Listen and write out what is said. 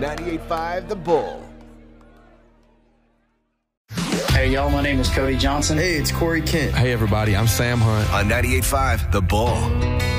98.5 The Bull. Hey, y'all, my name is Cody Johnson. Hey, it's Corey Kent. Hey, everybody, I'm Sam Hunt. On 98.5 The Bull.